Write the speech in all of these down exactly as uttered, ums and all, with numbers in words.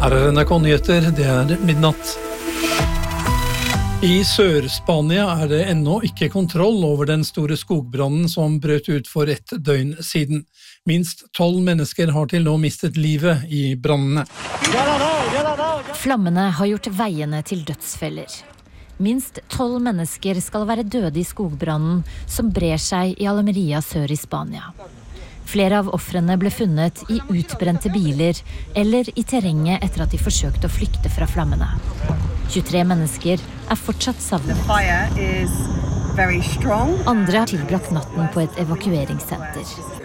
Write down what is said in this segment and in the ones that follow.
Her er N R K Nyheter, det er midnatt. I Sør-Spania er det ennå ikke kontroll over den store skogbrannen som brøt ut for ett døgn siden. Minst tolv mennesker har til nå mistet livet i brannene. Flammene har gjort veiene til dødsfeller. Minst tolv mennesker skal være døde i skogbrannen som brer seg i Almeria sør i Spania. Flere av offrene ble funnet i utbrente biler eller i terrenget etter at de forsøkte å flykte fra flammene. tjuetre mennesker er fortsatt savnet. Andre har tilbrakt natten på et evakueringssenter.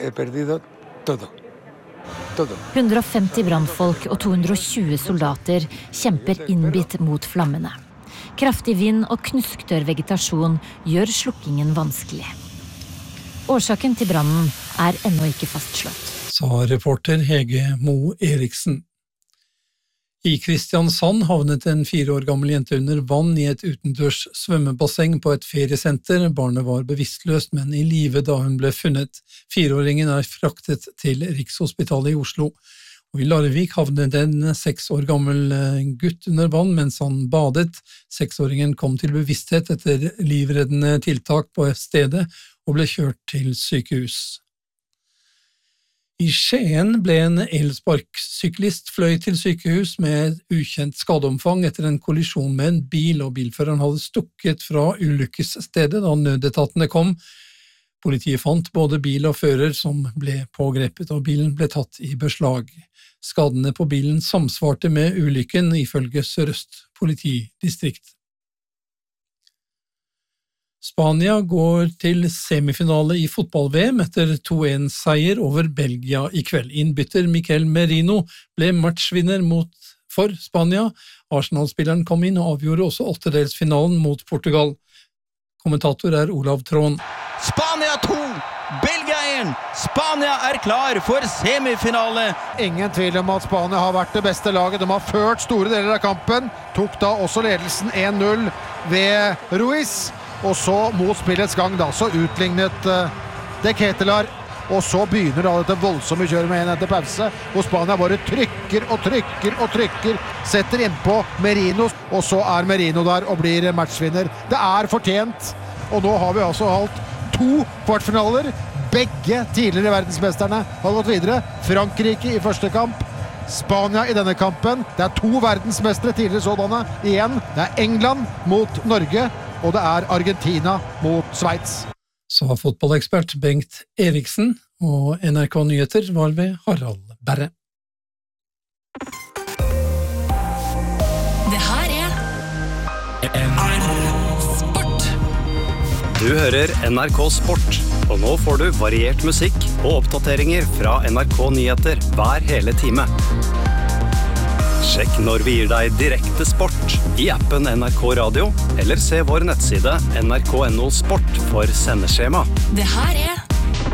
hundre og femti brannfolk og to hundre og tjue soldater kjemper innbitt mot flammene. Kraftig vind og knusktørr vegetasjon gjør slukkingen vanskelig. Årsaken til brannen er ennå ikke fastslått, sa reporter Hege Mo Eriksen. I Kristiansand havnet en fire år gammel jente under vann i et utendørs svømmebasseng på et feriesenter. Barnet var bevisstløst, men i live da hun ble funnet. Fireåringen er fraktet til Rikshospitalet i Oslo. Og I Larvik havnet en seks år gammel gutt under vann mens han badet. Seksåringen kom til bevissthet etter livreddende tiltak på stedet og ble kjørt til sykehus. I Skien ble en elsparksyklist fløy til sykehus med et ukjent skadeomfang etter en kollisjon med en bil, og bilføreren hadde stukket fra ulykkesstedet da nødetatene kom. Politiet fant både bil og fører som ble pågrepet, og bilen ble tatt i beslag. Skadene på bilen samsvarte med ulykken ifølge Sør-Øst politidistrikt. Spania går til semifinale i fotball-V M etter to en seier over Belgia i kveld. Innbytter Mikel Merino ble matchvinner mot for Spania. Arsenal-spilleren kom inn og avgjorde også åttedelsfinalen mot Portugal. Kommentator er Olav Trån. Spania to, Belgia en. Spania er klar for semifinale. Ingen tvil om at Spania har vært det beste laget. De har ført store deler av kampen. Tok da også ledelsen en null ved Ruiz. Og så mot spillets gang da, så utlignet uh, De Ketelar, og så begynner da dette voldsomme kjøret med en etter pause, og Spania bare trykker og trykker og trykker, setter innpå Merino, og så er Merino der og blir matchvinner. Det er fortjent, og nå har vi altså holdt to kvartfinaler. Begge tidligere verdensmesterne har gått videre. Frankrike i første kamp, Spania i denne kampen. Det er to verdensmestere tidligere sådanne igjen. Det er England mot Norge, og det er Argentina mot Sveits. Sa fotballekspert Bengt Eriksen, og N R K Nyheter var ved Harald Berre. Det her er N R K Sport. Du hører N R K Sport, og nå får du variert musikk og oppdateringer fra N R K Nyheter hver hele time. Sjekk når vi gir deg direkte sport i appen N R K Radio, eller se vår nettside N R K punktum N O Sport for sendeskjema. Det her er